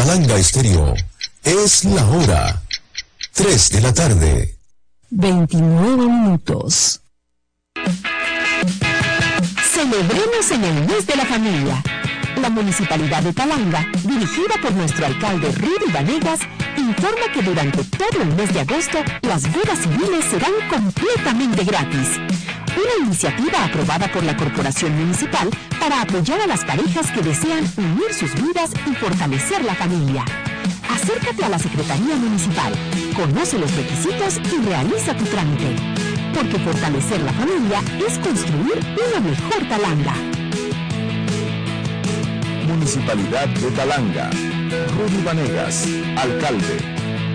Talanga Estéreo. Es la hora 3 de la tarde. 29 minutos. Celebremos en el mes de la familia. La Municipalidad de Talanga, dirigida por nuestro alcalde Rudy Vanegas, informa que durante todo el mes de agosto las bodas civiles serán completamente gratis. Una iniciativa aprobada por la Corporación Municipal para apoyar a las parejas que desean unir sus vidas y fortalecer la familia. Acércate a la Secretaría Municipal, conoce los requisitos y realiza tu trámite. Porque fortalecer la familia es construir una mejor Talanga. Municipalidad de Talanga. Rudy Vanegas, alcalde.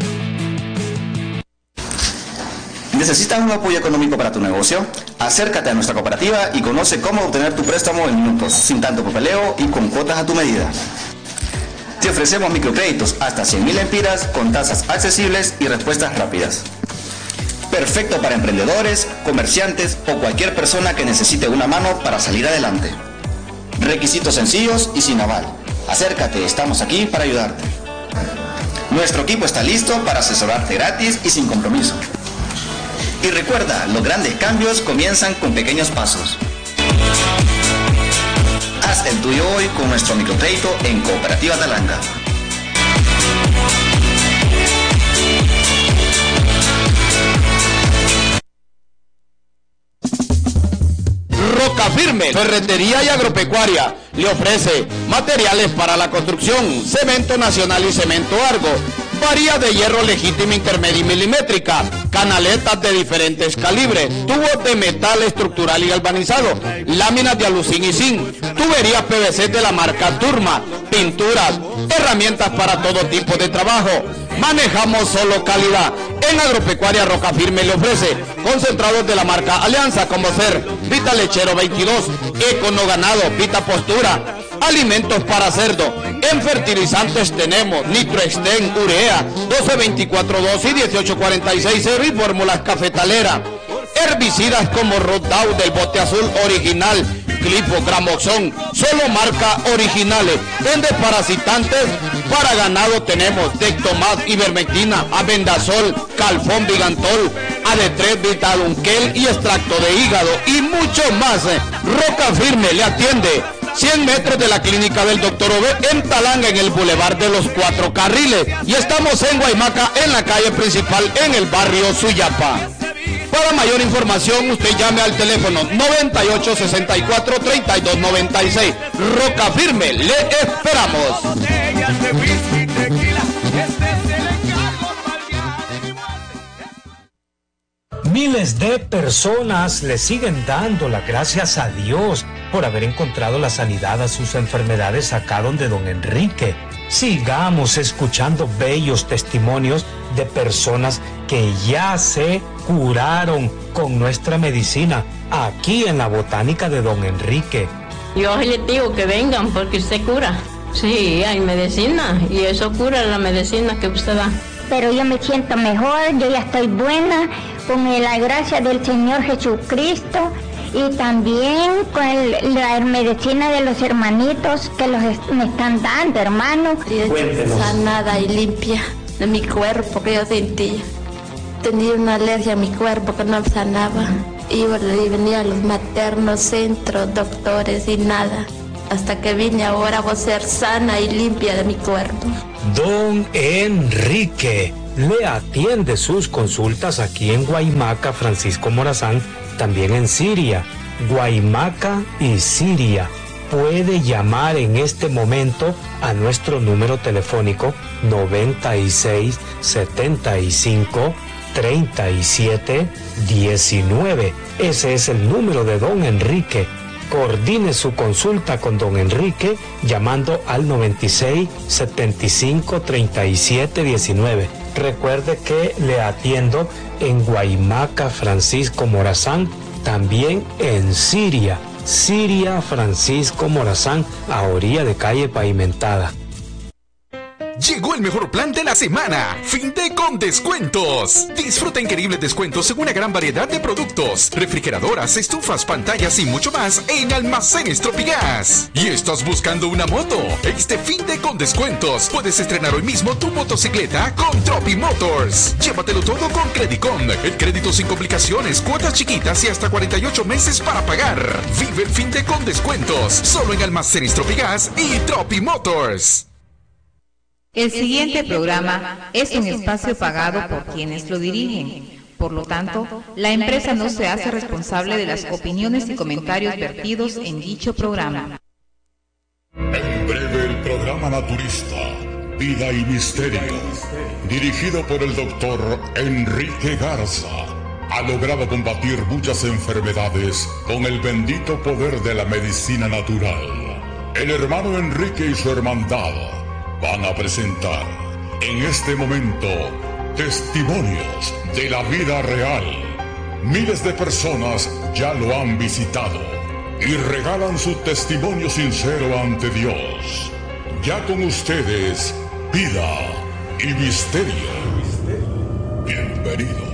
¿Necesitas un apoyo económico para tu negocio? Acércate a nuestra cooperativa y conoce cómo obtener tu préstamo en minutos, sin tanto papeleo y con cuotas a tu medida. Te ofrecemos microcréditos hasta 100.000 empiras con tasas accesibles y respuestas rápidas. Perfecto para emprendedores, comerciantes o cualquier persona que necesite una mano para salir adelante. Requisitos sencillos y sin aval. Acércate, estamos aquí para ayudarte. Nuestro equipo está listo para asesorarte gratis y sin compromiso. Y recuerda, los grandes cambios comienzan con pequeños pasos. Haz el tuyo hoy con nuestro microcrédito en Cooperativa Talanga. Roca Firme, ferretería y agropecuaria, le ofrece materiales para la construcción, cemento nacional y cemento Argo, varillas de hierro legítima intermedia y milimétrica, canaletas de diferentes calibres, tubos de metal estructural y galvanizado, láminas de alucín y zinc, tuberías PVC de la marca Turma, pinturas, herramientas para todo tipo de trabajo. Manejamos solo calidad. En Agropecuaria Roca Firme le ofrece concentrados de la marca Alianza como ser Vita Lechero 22, Econo Ganado, Vita Postura, alimentos para cerdo. En fertilizantes tenemos Nitroexten, Urea, 12-24-2 y 18-46-0 y fórmulas cafetalera. Herbicidas como Rodout del bote azul original, Clipo, Gramoxón, solo marca originales. En desparasitantes para ganado tenemos Dectomat, Ivermectina, Abendazol, Calfón, Vigantol, AD3, Vitalunquel y extracto de hígado y mucho más. Roca Firme le atiende 100 metros de la clínica del Dr. Ove en Talanga, en el Boulevard de los 4 Carriles. Y estamos en Guaymaca, en la calle principal, en el barrio Suyapa. Para mayor información, usted llame al teléfono 9864-3296. Roca Firme, le esperamos. Miles de personas le siguen dando las gracias a Dios por haber encontrado la sanidad a sus enfermedades acá donde don Enrique. Sigamos escuchando bellos testimonios de personas que ya se curaron con nuestra medicina aquí en la botánica de don Enrique. Yo les digo que vengan porque usted cura. Sí, hay medicina y eso cura la medicina que usted da. Pero yo me siento mejor, yo ya estoy buena con la gracia del Señor Jesucristo y también con la medicina de los hermanitos que me están dando, hermanos. Sanada y limpia de mi cuerpo que yo sentía. Tenía una alergia a mi cuerpo que no sanaba. Y venía a los maternos, centros, doctores y nada. Hasta que vine ahora a ser sana y limpia de mi cuerpo. Don Enrique le atiende sus consultas aquí en Guaymaca, Francisco Morazán, también en Siria, Guaymaca y Siria. Puede llamar en este momento a nuestro número telefónico 96 75 37 19. Ese es el número de don Enrique. Coordine su consulta con don Enrique llamando al 96 75 37 19. Recuerde que le atiendo en Guaymaca, Francisco Morazán, también en Siria, Francisco Morazán, a orilla de calle pavimentada. Llegó el mejor plan de la semana, Finde con descuentos. Disfruta increíbles descuentos en una gran variedad de productos, refrigeradoras, estufas, pantallas y mucho más en Almacenes Tropigas. ¿Y estás buscando una moto? Este Finde con descuentos puedes estrenar hoy mismo tu motocicleta con Tropi Motors. Llévatelo todo con Credicom, el crédito sin complicaciones, cuotas chiquitas y hasta 48 meses para pagar. Vive el Finde con descuentos, solo en Almacenes Tropigas y Tropi Motors. El siguiente programa es un espacio pagado por quienes lo dirigen. Por lo tanto, la empresa no se hace responsable de las opiniones y comentarios vertidos en dicho programa. En breve, el programa naturista, Vida y Misterio, dirigido por el doctor Enrique Garza, ha logrado combatir muchas enfermedades con el bendito poder de la medicina natural. El hermano Enrique y su hermandad van a presentar en este momento testimonios de la vida real. Miles de personas ya lo han visitado y regalan su testimonio sincero ante Dios. Ya con ustedes, Vida y Misterio. Bienvenidos.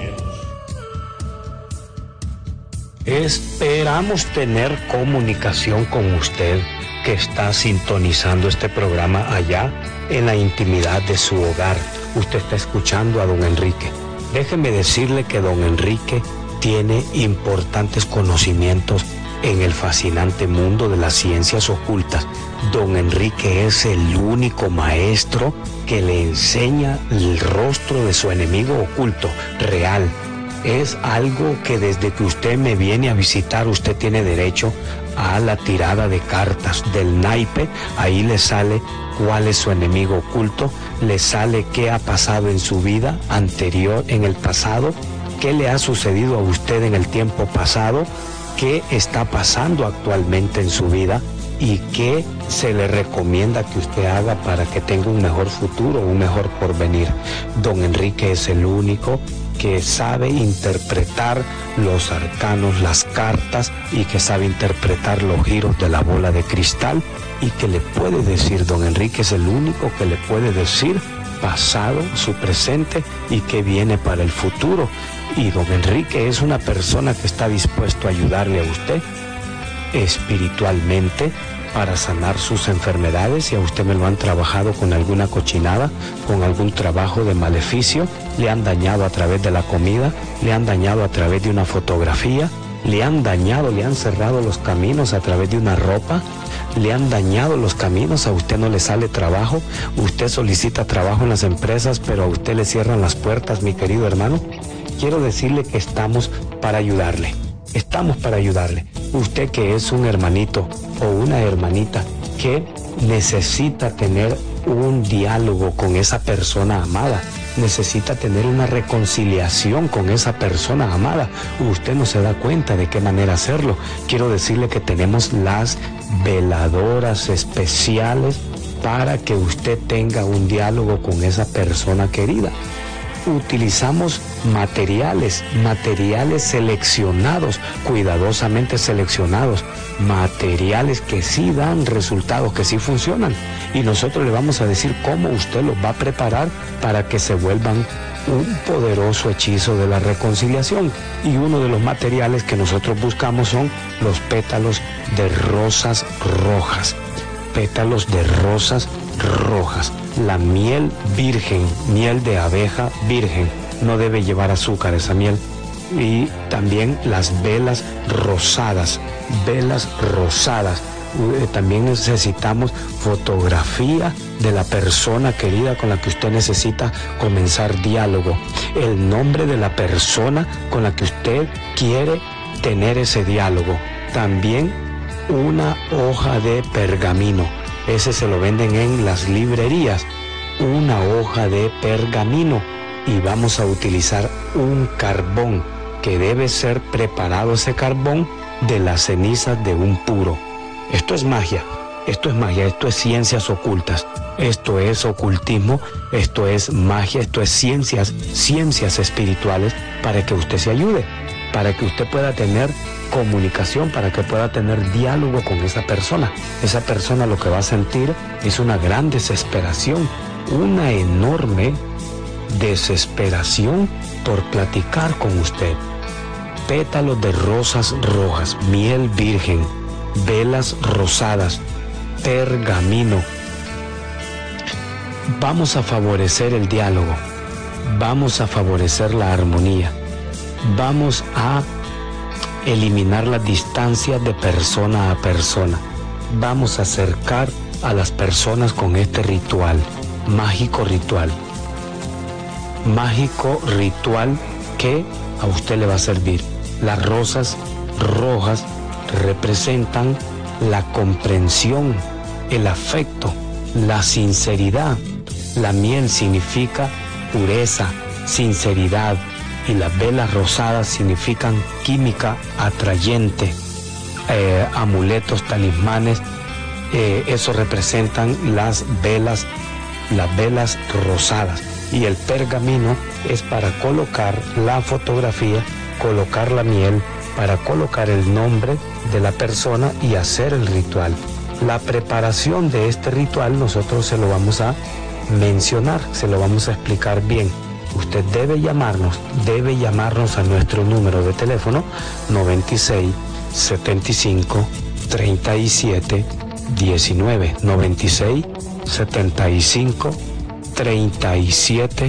Esperamos tener comunicación con usted que está sintonizando este programa allá en la intimidad de su hogar. Usted está escuchando a don Enrique. Déjeme decirle que don Enrique tiene importantes conocimientos en el fascinante mundo de las ciencias ocultas. Don Enrique es el único maestro que le enseña el rostro de su enemigo oculto, real. Es algo que desde que usted me viene a visitar, usted tiene derecho a la tirada de cartas del naipe. Ahí le sale cuál es su enemigo oculto, le sale qué ha pasado en su vida anterior, en el pasado, qué le ha sucedido a usted en el tiempo pasado, qué está pasando actualmente en su vida y qué se le recomienda que usted haga para que tenga un mejor futuro, un mejor porvenir. Don Enrique es el único que sabe interpretar los arcanos, las cartas, y que sabe interpretar los giros de la bola de cristal, y que le puede decir, don Enrique es el único que le puede decir pasado, su presente y qué viene para el futuro. Y don Enrique es una persona que está dispuesto a ayudarle a usted espiritualmente para sanar sus enfermedades. Si a usted me lo han trabajado con alguna cochinada, con algún trabajo de maleficio, le han dañado a través de la comida, le han dañado a través de una fotografía, le han dañado, le han cerrado los caminos a través de una ropa, le han dañado los caminos, a usted no le sale trabajo, usted solicita trabajo en las empresas, pero a usted le cierran las puertas, mi querido hermano. Quiero decirle que estamos para ayudarle. Estamos para ayudarle. Usted que es un hermanito o una hermanita que necesita tener un diálogo con esa persona amada, necesita tener una reconciliación con esa persona amada, usted no se da cuenta de qué manera hacerlo. Quiero decirle que tenemos las veladoras especiales para que usted tenga un diálogo con esa persona querida. Utilizamos materiales seleccionados, cuidadosamente seleccionados, materiales que sí dan resultados, que sí funcionan, y nosotros le vamos a decir cómo usted los va a preparar para que se vuelvan un poderoso hechizo de la reconciliación. Y uno de los materiales que nosotros buscamos son los pétalos de rosas rojas, pétalos de rosas rojas, la miel virgen, miel de abeja virgen, no debe llevar azúcar esa miel, y también las velas rosadas, también necesitamos fotografía de la persona querida con la que usted necesita comenzar diálogo, el nombre de la persona con la que usted quiere tener ese diálogo, también una hoja de pergamino. Ese se lo venden en las librerías, una hoja de pergamino, y vamos a utilizar un carbón que debe ser preparado, ese carbón, de las cenizas de un puro. Esto es magia, esto es ciencias ocultas, esto es ocultismo, esto es magia, esto es ciencias espirituales, para que usted se ayude, para que usted pueda tener comunicación, para que pueda tener diálogo con esa persona. Esa persona lo que va a sentir es una gran desesperación, una enorme desesperación por platicar con usted. Pétalos de rosas rojas, miel virgen, velas rosadas, pergamino. Vamos a favorecer el diálogo, vamos a favorecer la armonía, vamos a eliminar las distancias de persona a persona, vamos a acercar a las personas con este ritual, mágico ritual que a usted le va a servir. Las rosas rojas representan la comprensión, el afecto, la sinceridad. La miel significa pureza, sinceridad, y las velas rosadas significan química atrayente, amuletos, talismanes. Eso representan las velas rosadas. Y el pergamino es para colocar la fotografía, colocar la miel, para colocar el nombre de la persona y hacer el ritual. La preparación de este ritual nosotros se lo vamos a mencionar, se lo vamos a explicar bien. Usted debe llamarnos a nuestro número de teléfono 96 75 37 19, 96 75 37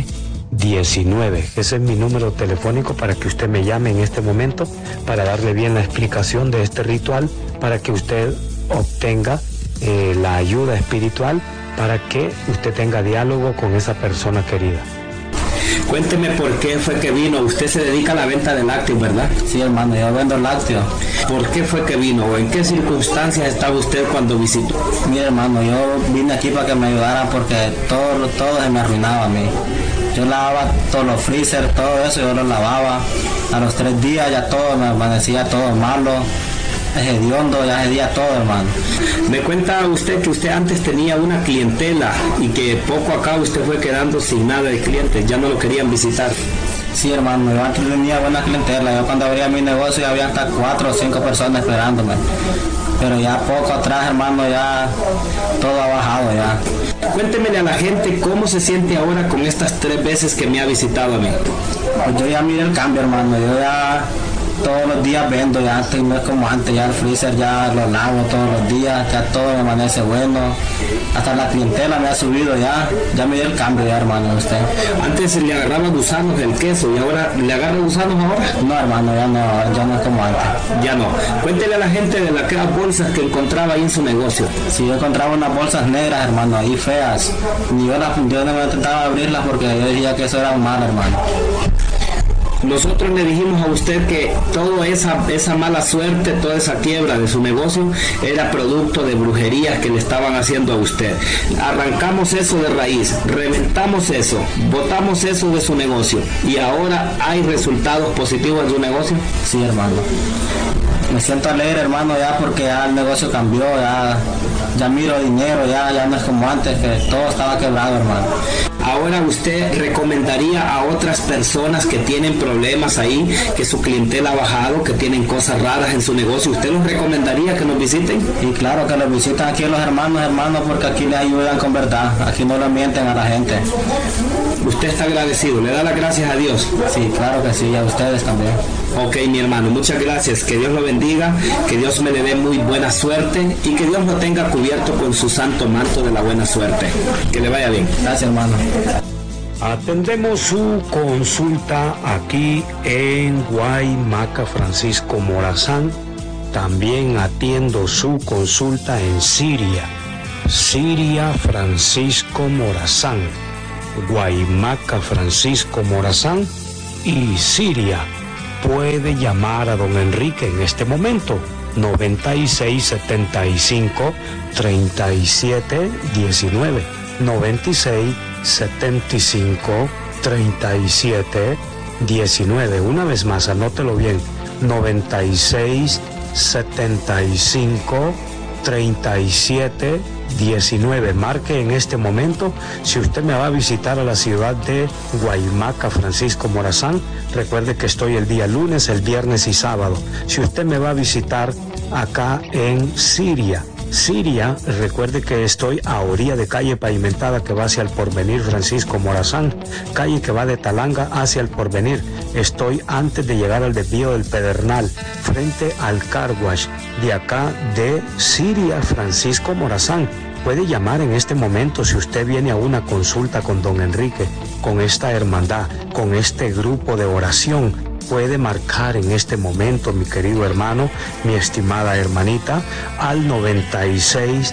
19. Ese es mi número telefónico para que usted me llame en este momento para darle bien la explicación de este ritual, para que usted obtenga la ayuda espiritual, para que usted tenga diálogo con esa persona querida. Cuénteme por qué fue que vino. Usted se dedica a la venta de lácteos, ¿verdad? Sí, hermano, yo vendo lácteos. ¿Por qué fue que vino? ¿O en qué circunstancias estaba usted cuando visitó? Mira, hermano, yo vine aquí para que me ayudaran porque todo se me arruinaba a mí. Yo lavaba todos los freezer, todo eso, yo lo lavaba. A los 3 días ya todo me amanecía todo malo. Hediondo, ya hedía todo, hermano. Me cuenta usted que usted antes tenía una clientela y que poco acá usted fue quedando sin nada de clientes, ya no lo querían visitar. Sí, hermano, yo antes tenía buena clientela. Yo cuando abría mi negocio había hasta 4 o 5 personas esperándome. Pero ya poco atrás, hermano, ya todo ha bajado ya. Cuéntemele a la gente cómo se siente ahora con estas 3 veces que me ha visitado a mí. Pues yo ya miré el cambio, hermano. Yo ya todos los días vendo, ya antes no es como antes, ya el freezer ya lo lavo todos los días, ya todo me amanece bueno, hasta la clientela me ha subido ya me dio el cambio ya, hermano, usted. Antes le agarraba gusanos el queso y ahora le agarra gusanos ahora. No, hermano, ya no es como antes. Ya no. Cuéntele a la gente de aquellas bolsas que encontraba ahí en su negocio. Sí, yo encontraba unas bolsas negras, hermano, ahí feas. Yo no me intentaba abrirlas porque yo decía que eso era mal, hermano. Nosotros le dijimos a usted que toda esa mala suerte, toda esa quiebra de su negocio era producto de brujerías que le estaban haciendo a usted. Arrancamos eso de raíz, reventamos eso, botamos eso de su negocio y ahora hay resultados positivos en su negocio. Sí, hermano. Me siento alegre, hermano, ya porque ya el negocio cambió, ya miro dinero, ya no es como antes, que todo estaba quebrado, hermano. Ahora usted recomendaría a otras personas que tienen problemas ahí, que su clientela ha bajado, que tienen cosas raras en su negocio, ¿usted los recomendaría que nos visiten? Y claro que los visitan aquí los hermanos, porque aquí les ayudan con verdad, aquí no le mienten a la gente. ¿Usted está agradecido? ¿Le da las gracias a Dios? Sí, claro que sí, y a ustedes también. Ok, mi hermano, muchas gracias. Que Dios lo bendiga, que Dios me le dé muy buena suerte y que Dios lo tenga cubierto con su santo manto de la buena suerte. Que le vaya bien. Gracias, hermano. Atendemos su consulta aquí en Guaymaca, Francisco Morazán. También atiendo su consulta en Siria, Francisco Morazán. Guaymaca, Francisco Morazán y Siria. Puede llamar a don Enrique en este momento, 96 75 37 19, 96 75 37 19. Una vez más, anótelo bien, 96 75 37 19. Marque en este momento. Si usted me va a visitar a la ciudad de Guaymaca, Francisco Morazán, recuerde que estoy el día lunes, el viernes y sábado. Si usted me va a visitar acá en Siria, Siria, recuerde que estoy a orilla de calle pavimentada que va hacia el Porvenir Francisco Morazán, calle que va de Talanga hacia el Porvenir. Estoy antes de llegar al desvío del Pedernal, frente al Car Wash, de acá de Siria Francisco Morazán. Puede llamar en este momento si usted viene a una consulta con don Enrique, con esta hermandad, con este grupo de oración. Puede marcar en este momento, mi querido hermano, mi estimada hermanita, al 96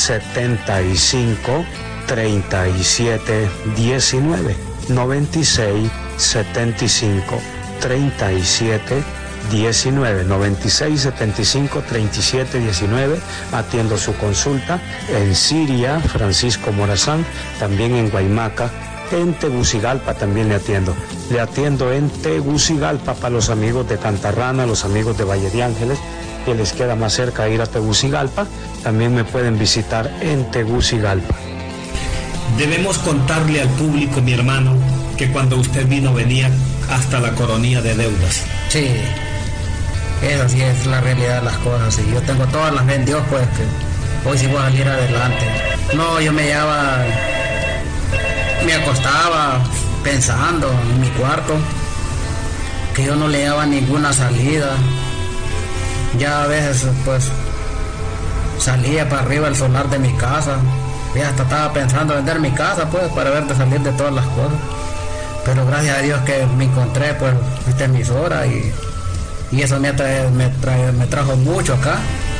75 37 19. 96 75 37 19. 96 75 37 19. Atiendo su consulta en Siria Francisco Morazán, también en Guaymaca. En Tegucigalpa también le atiendo. Le atiendo en Tegucigalpa para los amigos de Cantarrana, los amigos de Valle de Ángeles, que les queda más cerca ir a Tegucigalpa. También me pueden visitar en Tegucigalpa. Debemos contarle al público, mi hermano, que cuando usted vino venía hasta la coronilla de deudas. Sí, eso sí es la realidad de las cosas. Y yo tengo todas las fe en Dios, pues que hoy sí voy a salir adelante. No, yo me acostaba pensando en mi cuarto que yo no le daba ninguna salida. Ya a veces pues salía para arriba el solar de mi casa y hasta estaba pensando en vender mi casa pues para ver de salir de todas las cosas, pero gracias a Dios que me encontré pues esta emisora y eso me trajo mucho acá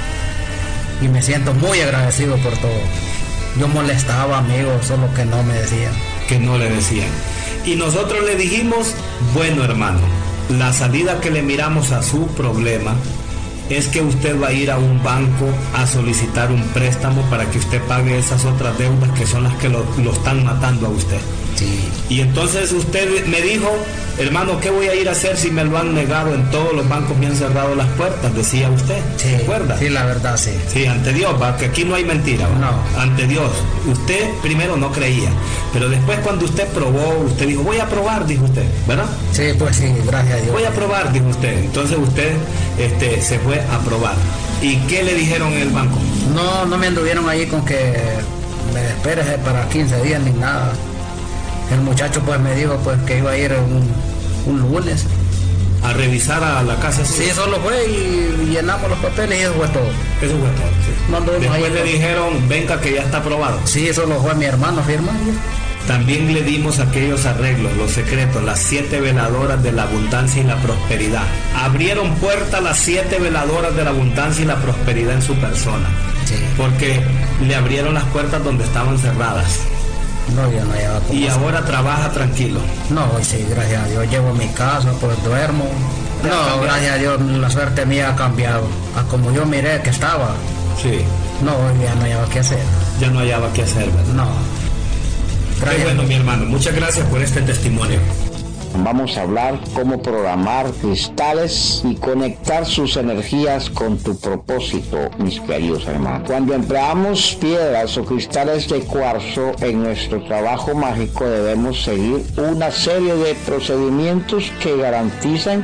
y me siento muy agradecido por todo. Yo molestaba, amigos, solo que no me decían. Que no le decían. Y nosotros le dijimos, bueno, hermano, la salida que le miramos a su problema es que usted va a ir a un banco a solicitar un préstamo para que usted pague esas otras deudas que son las que lo están matando a usted. Sí. Y entonces usted me dijo, hermano, ¿qué voy a ir a hacer si me lo han negado en todos los bancos, me han cerrado las puertas? Decía usted, sí, ¿se acuerda? Sí, la verdad, sí. Sí, ante Dios, va, que aquí no hay mentira, ¿va? No. Ante Dios, usted primero no creía, pero después cuando usted probó, usted dijo, voy a probar, dijo usted, ¿verdad? Sí, pues sí, gracias a Dios. Voy a probar, dijo usted. Entonces usted se fue a probar. ¿Y qué le dijeron en el banco? No me anduvieron ahí con que me esperes para 15 días ni nada. El muchacho pues me dijo pues que iba a ir un lunes a revisar a la casa. Sí, solo fue y llenamos los papeles y eso fue todo. Eso fue todo, sí. No después ahí, le dijeron, venga que ya está aprobado. Sí, solo fue mi hermano firmando. También le dimos aquellos arreglos, los secretos, las 7 veladoras de la abundancia y la prosperidad. Abrieron puerta las 7 veladoras de la abundancia y la prosperidad en su persona. Sí. Porque le abrieron las puertas donde estaban cerradas. No, yo no llevo. Y ahora trabaja tranquilo. No, sí, gracias a Dios. Llevo mi casa, pues duermo. No, gracias a Dios, la suerte mía ha cambiado. A como yo miré que estaba. Sí. No, ya no hallaba qué hacer. Ya no hallaba qué hacer, ¿verdad? No. Qué bueno, mi hermano. Muchas gracias por este testimonio. Vamos a hablar cómo programar cristales y conectar sus energías con tu propósito, mis queridos hermanos. Cuando empleamos piedras o cristales de cuarzo en nuestro trabajo mágico, debemos seguir una serie de procedimientos que garantizan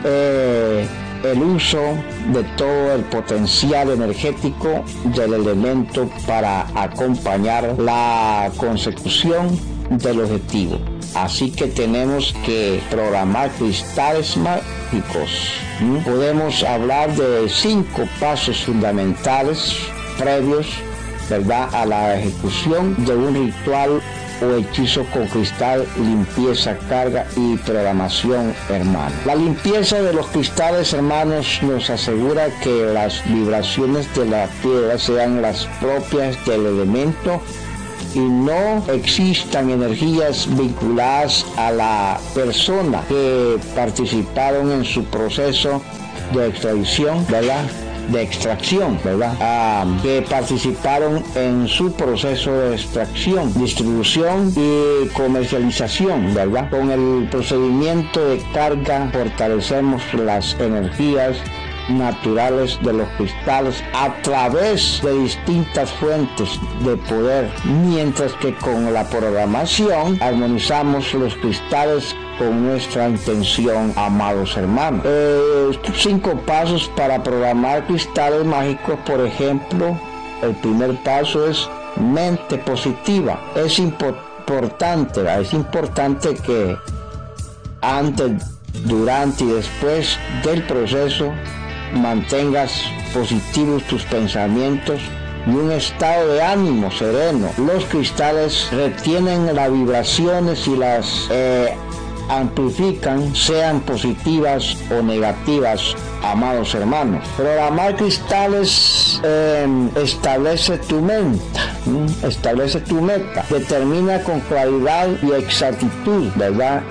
el uso de todo el potencial energético del elemento para acompañar la consecución del objetivo. Así que tenemos que programar cristales mágicos. Podemos hablar de 5 pasos fundamentales previos, ¿verdad?, a la ejecución de un ritual o hechizo con cristal, limpieza, carga y programación, hermano. La limpieza de los cristales, hermanos, nos asegura que las vibraciones de la piedra sean las propias del elemento y no existan energías vinculadas a la persona que participaron en su proceso de extracción, ¿verdad?, que participaron en su proceso de extracción, distribución y comercialización, ¿verdad? Con el procedimiento de carga fortalecemos las energías naturales de los cristales a través de distintas fuentes de poder, mientras que con la programación armonizamos los cristales con nuestra intención, amados hermanos. 5 pasos para programar cristales mágicos, por ejemplo, el primer paso es mente positiva. Es importante que antes, durante y después del proceso mantengas positivos tus pensamientos y un estado de ánimo sereno. Los cristales retienen las vibraciones y las amplifican, sean positivas o negativas, amados hermanos. Programar cristales establece tu meta, determina con claridad y exactitud, ¿verdad?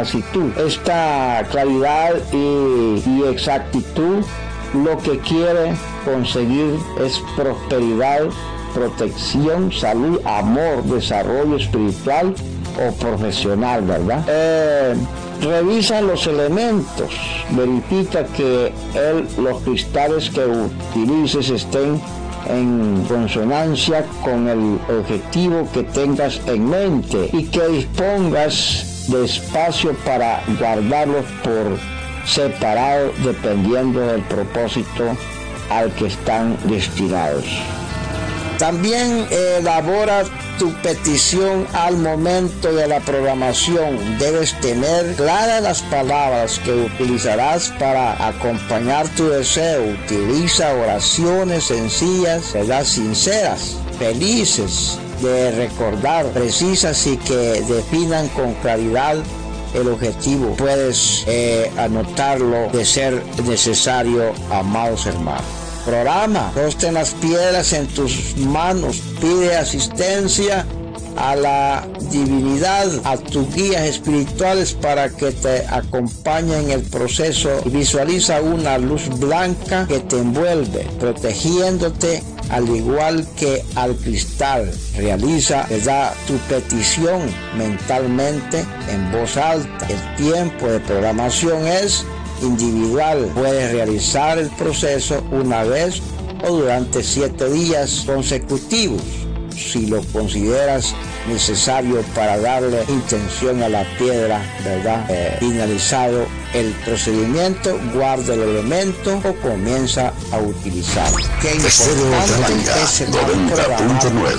Esta claridad y exactitud lo que quiere conseguir es prosperidad, protección, salud, amor, desarrollo espiritual o profesional, ¿verdad? Revisa los elementos, verifica que los cristales que utilices estén en consonancia con el objetivo que tengas en mente y que dispongas de espacio para guardarlos por separado dependiendo del propósito al que están destinados. También elabora tu petición al momento de la programación. Debes tener claras las palabras que utilizarás para acompañar tu deseo. Utiliza oraciones sencillas, ¿verdad? Sinceras, felices de recordar, precisas y que definan con claridad el objetivo. Puedes anotarlo de ser necesario, amados hermanos. Programa, sostén las piedras en tus manos, pide asistencia a la divinidad, a tus guías espirituales para que te acompañen en el proceso y visualiza una luz blanca que te envuelve, protegiéndote al igual que al cristal. Realiza, ¿verdad?, tu petición mentalmente en voz alta. El tiempo de programación es individual. Puedes realizar el proceso una vez o durante 7 días consecutivos, si lo consideras necesario para darle intención a la piedra, ¿verdad? Finalizado el procedimiento, guarda el elemento o comienza a utilizar. Qué importante es el programar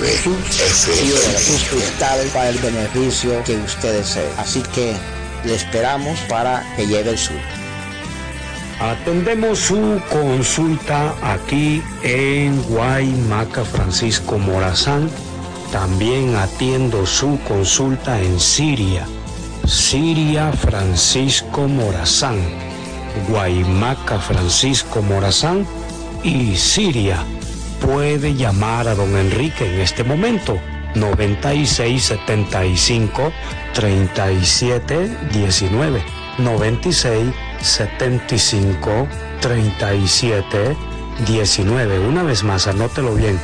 sus cristales para el beneficio que usted desee. Así que le esperamos para que lleve el suyo. Atendemos su consulta aquí en Guaymaca, Francisco Morazán. También atiendo su consulta en Siria, Francisco Morazán, Guaymaca, Francisco Morazán y Siria. Puede llamar a don Enrique en este momento, 9675 3719, 9675 3719. Una vez más, anótelo bien,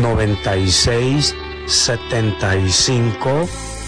9675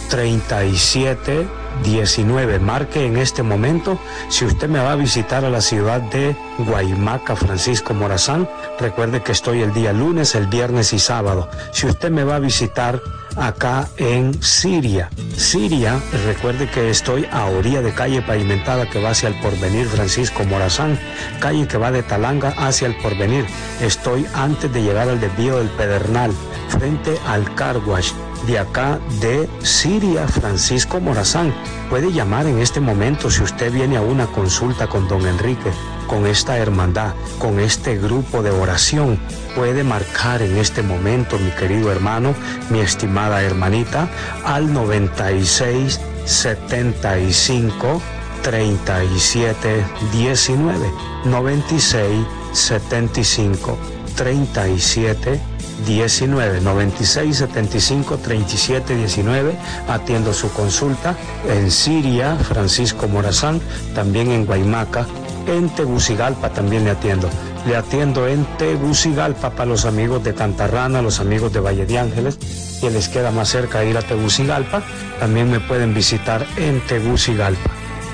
3719. Marque en este momento. Si usted me va a visitar a la ciudad de Guaymaca, Francisco Morazán, recuerde que estoy el día lunes, el viernes y sábado. Si usted me va a visitar acá en Siria, recuerde que estoy a orilla de calle pavimentada que va hacia el Porvenir, Francisco Morazán, calle que va de Talanga hacia el Porvenir. Estoy antes de llegar al desvío del Pedernal, frente al Car Wash de acá de Siria, Francisco Morazán. Puede llamar en este momento si usted viene a una consulta con don Enrique, con esta hermandad, con este grupo de oración. Puede marcar en este momento, mi querido hermano, mi estimada hermanita, al 96 75 37 19, 96 75 37 19, 96 75 37 19. Atiendo su consulta en Siria, Francisco Morazán, también en Guaymaca. En Tegucigalpa también le atiendo en Tegucigalpa para los amigos de Cantarrana, los amigos de Valle de Ángeles, que les queda más cerca ir a Tegucigalpa, también me pueden visitar en Tegucigalpa.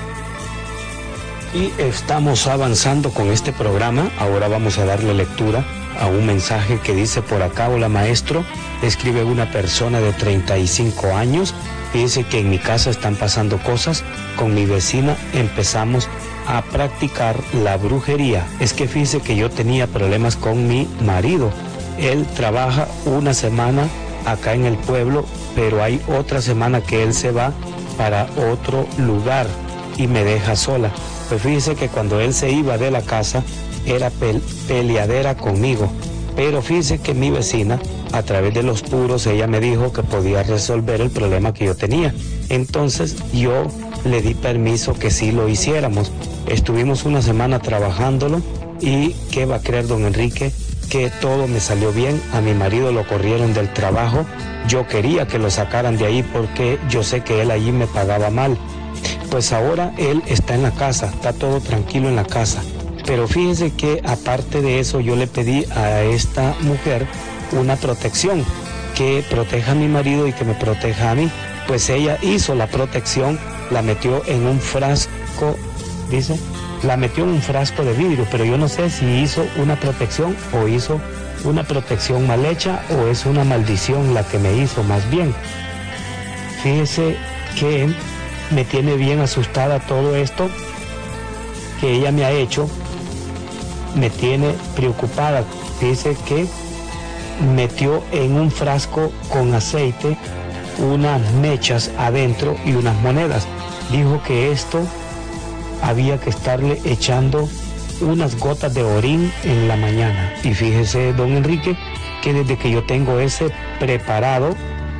Y estamos avanzando con este programa. Ahora vamos a darle lectura a un mensaje que dice por acá: hola maestro, escribe una persona de 35 años, dice que en mi casa están pasando cosas, con mi vecina empezamos a practicar la brujería. Es que fíjese que yo tenía problemas con mi marido, él trabaja una semana acá en el pueblo, pero hay otra semana que él se va para otro lugar y me deja sola. Pues fíjese que cuando él se iba de la casa era peleadera conmigo, pero fíjese que mi vecina, a través de los puros, ella me dijo que podía resolver el problema que yo tenía. Entonces yo le di permiso que sí lo hiciéramos. Estuvimos una semana trabajándolo y ¿qué va a creer don Enrique? Que todo me salió bien. A mi marido lo corrieron del trabajo. Yo quería que lo sacaran de ahí porque yo sé que él allí me pagaba mal. Pues ahora él está en la casa, está todo tranquilo en la casa. Pero fíjense que aparte de eso yo le pedí a esta mujer una protección, que proteja a mi marido y que me proteja a mí. Pues ella hizo la protección, la metió en un frasco, dice, la metió en un frasco de vidrio, pero yo no sé si hizo una protección o hizo una protección mal hecha o es una maldición la que me hizo más bien. Fíjese que me tiene bien asustada todo esto que ella me ha hecho, me tiene preocupada. Fíjese que metió en un frasco con aceite unas mechas adentro y unas monedas. Dijo que esto había que estarle echando unas gotas de orín en la mañana. Y fíjese, don Enrique, que desde que yo tengo ese preparado,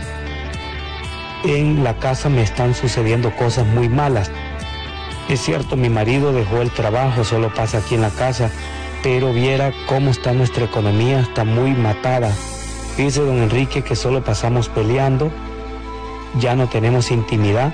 en la casa me están sucediendo cosas muy malas. Es cierto, mi marido dejó el trabajo, solo pasa aquí en la casa, pero viera cómo está nuestra economía, está muy matada. Fíjese, don Enrique, que solo pasamos peleando, ya no tenemos intimidad.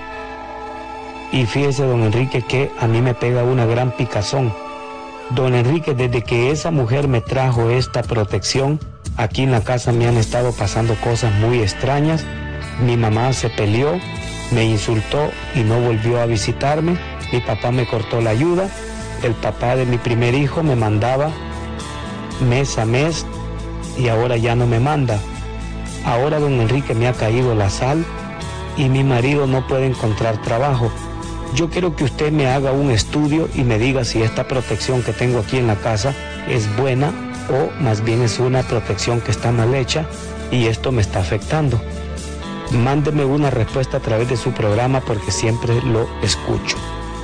Y fíjese, don Enrique, que a mí me pega una gran picazón. Don Enrique, desde que esa mujer me trajo esta protección, aquí en la casa me han estado pasando cosas muy extrañas. Mi mamá se peleó, me insultó y no volvió a visitarme. Mi papá me cortó la ayuda. El papá de mi primer hijo me mandaba mes a mes y ahora ya no me manda. Ahora don Enrique me ha caído la sal y mi marido no puede encontrar trabajo. Yo quiero que usted me haga un estudio y me diga si esta protección que tengo aquí en la casa es buena o más bien es una protección que está mal hecha y esto me está afectando. Mándeme una respuesta a través de su programa porque siempre lo escucho.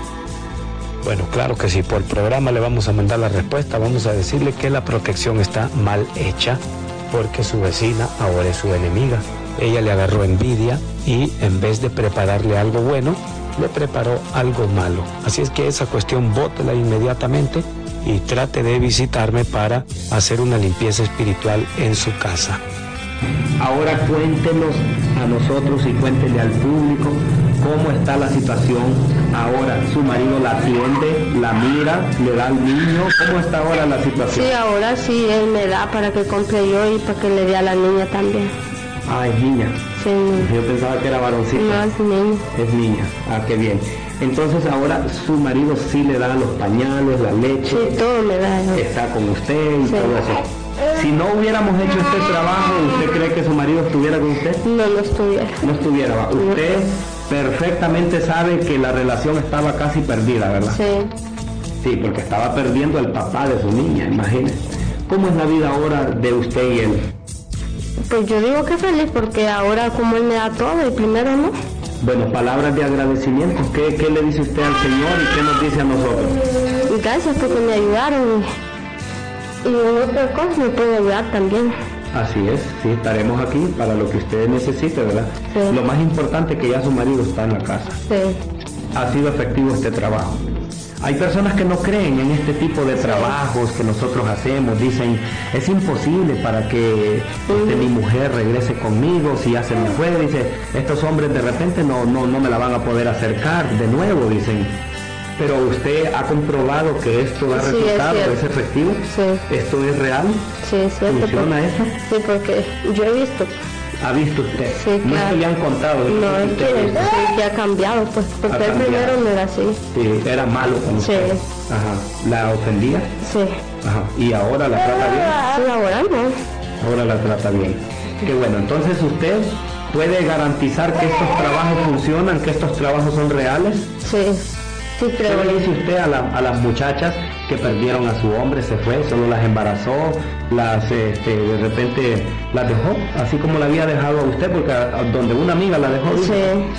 Bueno, claro que sí, por el programa le vamos a mandar la respuesta, vamos a decirle que la protección está mal hecha porque su vecina ahora es su enemiga. Ella le agarró envidia y en vez de prepararle algo bueno, le preparó algo malo. Así es que esa cuestión bótela inmediatamente y trate de visitarme para hacer una limpieza espiritual en su casa. Ahora cuéntenos a nosotros y cuéntenle al público cómo está la situación. Ahora su marido la atiende, la mira, le da al niño. ¿Cómo está ahora la situación? Sí, ahora sí, él me da para que compre yo y para que le dé a la niña también. Ah, es niña. Sí. Yo pensaba que era varoncito. No, es niña. Es niña. Ah, qué bien. Entonces ahora su marido sí le da los pañales, la leche. Sí, todo me da. Está con usted y sí. todo eso. Si no hubiéramos hecho este trabajo, ¿usted cree que su marido estuviera con usted? No, no estuviera. No estuviera. ¿Va? Usted perfectamente sabe que la relación estaba casi perdida, ¿verdad? Sí. Sí, porque estaba perdiendo al papá de su niña, imagínese. ¿Cómo es la vida ahora de usted y él? Pues yo digo que feliz porque ahora como él me da todo y primero no. Bueno, palabras de agradecimiento. ¿Qué le dice usted al Señor y qué nos dice a nosotros? Gracias porque me ayudaron y en otras cosas me puede ayudar también. Así es, sí, estaremos aquí para lo que usted necesite, ¿verdad? Sí. Lo más importante es que ya su marido está en la casa. Sí. Ha sido efectivo este trabajo. Hay personas que no creen en este tipo de trabajos que nosotros hacemos, dicen, es imposible para que mi mujer regrese conmigo, si ya se me fue, dice, estos hombres de repente no me la van a poder acercar de nuevo, dicen. Pero usted ha comprobado que esto da resultado, es efectivo, esto es real, sí, es cierto, ¿funciona eso? Sí, porque yo he visto. ¿Ha visto usted? Sí, no claro. es que le han contado. No, es que ha cambiado, pues, porque el primero no era así. Sí, era malo con usted. Sí. Ajá. ¿La ofendía? Sí. Ajá. ¿Y ahora la trata bien? Sí, ahora no. Ahora la trata bien. Qué bueno, entonces usted puede garantizar que estos trabajos funcionan, que estos trabajos son reales. Sí. Sí, creo. ¿Qué le dice usted a las muchachas que perdieron a su hombre, se fue, solo las embarazó, de repente las dejó, así como la había dejado a usted, porque donde una amiga la dejó. Sí.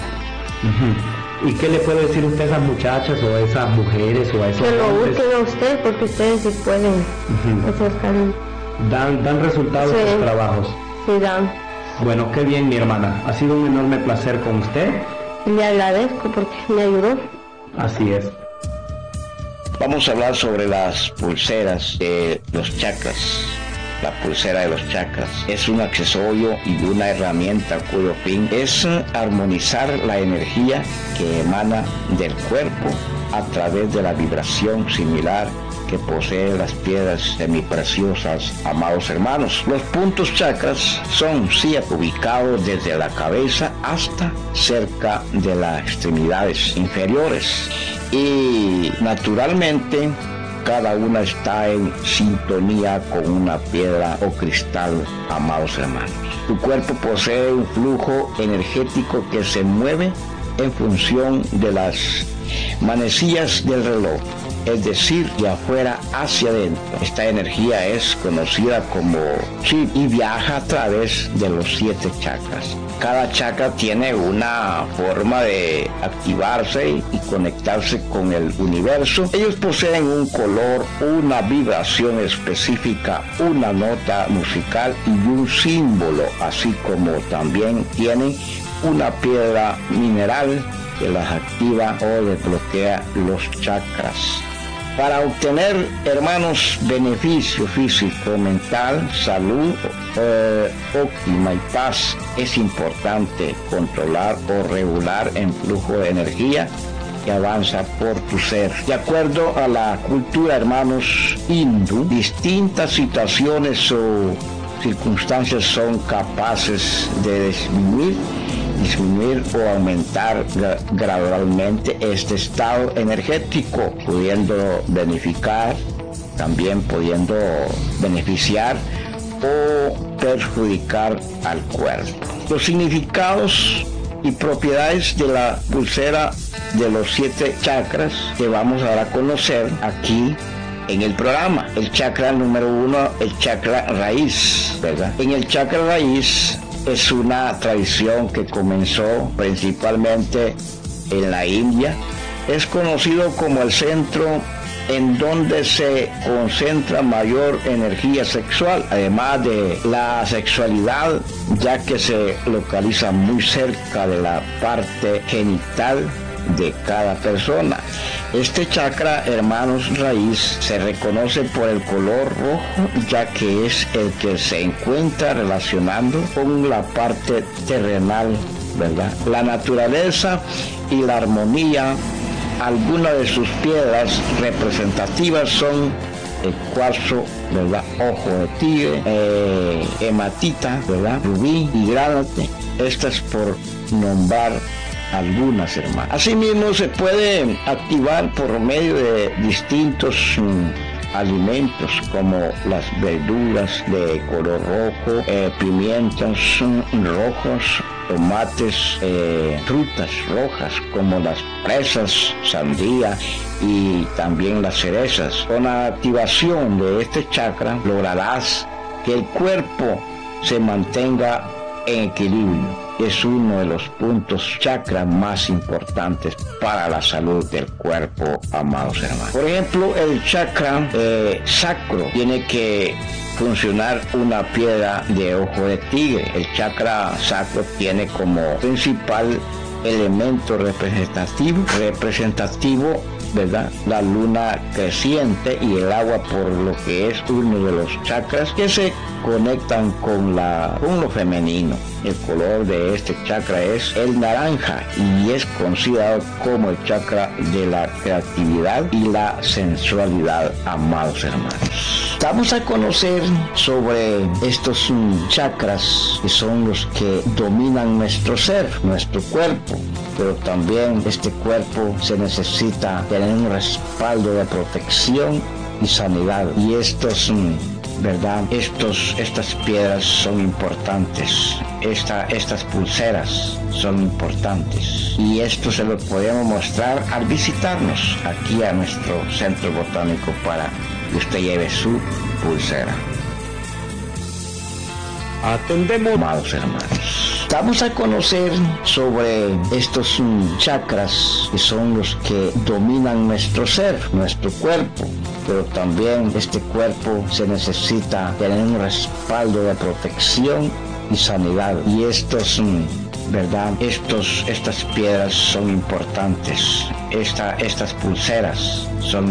¿Y qué le puede decir usted a esas muchachas o a esas mujeres o a esos que lo hombres? busquen a usted, porque ustedes sí pueden hacer cambio. Dan resultados sus trabajos. Sí, dan. Bueno, qué bien, mi hermana. Ha sido un enorme placer con usted. Le agradezco porque me ayudó. Así es. Vamos a hablar sobre las pulseras de los chakras. La pulsera de los chakras es un accesorio y una herramienta cuyo fin es armonizar la energía que emana del cuerpo a través de la vibración similar que poseen las piedras semipreciosas, amados hermanos. Los puntos chakras son ubicados desde la cabeza hasta cerca de las extremidades inferiores y naturalmente cada una está en sintonía con una piedra o cristal, amados hermanos. Tu cuerpo posee un flujo energético que se mueve en función de las manecillas del reloj, es decir, de afuera hacia adentro. Esta energía es conocida como chi y viaja a través de los 7 chakras. Cada chakra tiene una forma de activarse y conectarse con el universo. Ellos poseen un color, una vibración específica, una nota musical y un símbolo, así como también tienen una piedra mineral que las activa o desbloquea los chakras. Para obtener, hermanos, beneficio físico, mental, salud óptima y paz, es importante controlar o regular el flujo de energía que avanza por tu ser. De acuerdo a la cultura, hermanos, hindú, distintas situaciones o circunstancias son capaces de disminuir o aumentar gradualmente este estado energético, pudiendo beneficiar o perjudicar al cuerpo. Los significados y propiedades de la pulsera de los 7 chakras que vamos a dar a conocer aquí en el programa. El chakra número 1, el chakra raíz, ¿verdad? En el chakra raíz es una tradición que comenzó principalmente en la India. Es conocido como el centro en donde se concentra mayor energía sexual, además de la sexualidad, ya que se localiza muy cerca de la parte genital de cada persona. Este chakra, hermanos, raíz, se reconoce por el color rojo, ya que es el que se encuentra relacionando con la parte terrenal, ¿verdad? La naturaleza y la armonía. Algunas de sus piedras representativas son el cuarzo, ¿verdad? Ojo de tigre, hematita, ¿verdad? Rubí y granate. Estas por nombrar algunas, hermanas. Asimismo, se puede activar por medio de distintos alimentos como las verduras de color rojo, pimientos rojos, tomates, frutas rojas como las fresas, sandía y también las cerezas. Con la activación de este chakra lograrás que el cuerpo se mantenga en equilibrio. Es uno de los puntos chakra más importantes para la salud del cuerpo, amados hermanos. Por ejemplo, el chakra sacro tiene que funcionar una piedra de ojo de tigre. El chakra sacro tiene como principal elemento representativo, ¿verdad? La luna creciente y el agua, por lo que es uno de los chakras que se conectan con lo femenino. El color de este chakra es el naranja y es considerado como el chakra de la creatividad y la sensualidad, amados hermanos. Vamos a conocer sobre estos chakras que son los que dominan nuestro ser, nuestro cuerpo, pero también este cuerpo se necesita tener un respaldo de protección y sanidad, y estos ¿verdad? Estas piedras son importantes. Estas pulseras son importantes. Y esto se lo podemos mostrar al visitarnos aquí a nuestro centro botánico para que usted lleve su pulsera. Atendemos, amados hermanos. Vamos a conocer sobre estos chakras que son los que dominan nuestro ser, nuestro cuerpo. Pero también este cuerpo se necesita tener un respaldo de protección y sanidad. Y ¿verdad? Estas piedras son importantes. Estas pulseras son